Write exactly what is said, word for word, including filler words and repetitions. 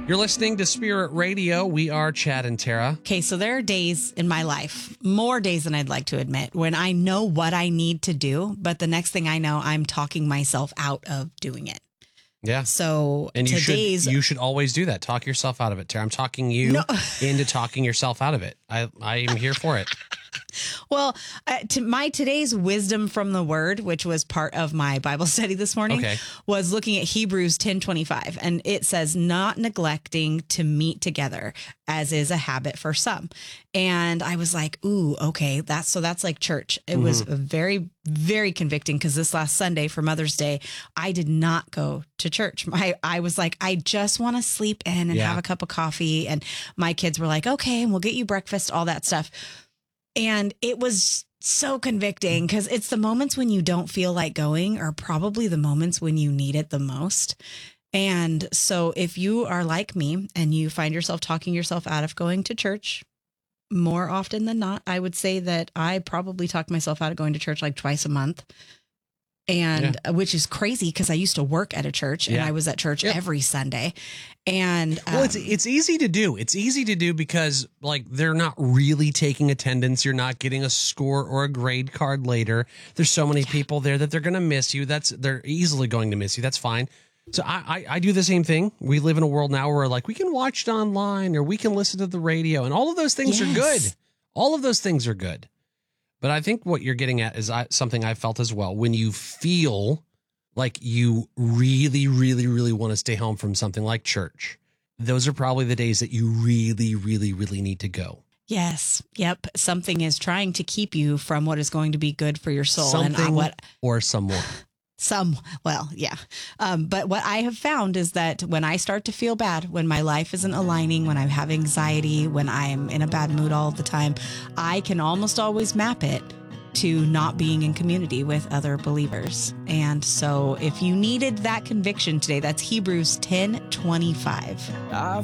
You're listening to Spirit Radio. We are Chad and Tara. Okay, so there are days in my life, more days than I'd like to admit, when I know what I need to do, but the next thing I know, I'm talking myself out of doing it. Yeah. So and you today's... should you should always do that. Talk yourself out of it, Tara. I'm talking you No. into talking yourself out of it. I I am here for it. Well, uh, to my today's wisdom from the Word, which was part of my Bible study this morning, Okay. was looking at Hebrews ten twenty-five, and it says, "Not neglecting to meet together, as is a habit for some." And I was like, "Ooh, okay, that's so that's like church." It mm-hmm. was very, very convicting because this last Sunday for Mother's Day, I did not go to church. I I was like, I just want to sleep in and Yeah. have a cup of coffee, and my kids were like, "Okay, and we'll get you breakfast," all that stuff. And it was so convicting because it's the moments when you don't feel like going are probably the moments when you need it the most. And so if you are like me and you find yourself talking yourself out of going to church more often than not, I would say that I probably talk myself out of going to church like twice a month. And yeah. which is crazy because I used to work at a church and yeah. I was at church yep. every Sunday. And um, well, it's it's easy to do. It's easy to do because like they're not really taking attendance. You're not getting a score or a grade card later. There's so many yeah. people there that they're going to miss you. That's they're easily going to miss you. That's fine. So I, I I do the same thing. We live in a world now where like we can watch it online or we can listen to the radio, and all of those things yes. are good. All of those things are good. But I think what you're getting at is I, something I felt as well. When you feel like you really, really, really want to stay home from something like church, those are probably the days that you really, really, really need to go. Yes. Yep. Something is trying to keep you from what is going to be good for your soul. Something and what, or someone. Some, well, yeah. Um, but what I have found is that when I start to feel bad, when my life isn't aligning, when I have anxiety, when I'm in a bad mood all the time, I can almost always map it to not being in community with other believers. And so if you needed that conviction today, that's Hebrews ten twenty-five. I